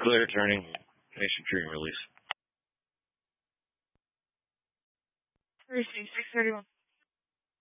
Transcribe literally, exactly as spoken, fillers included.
Clear turning. Nation tree release. Three six thirty one.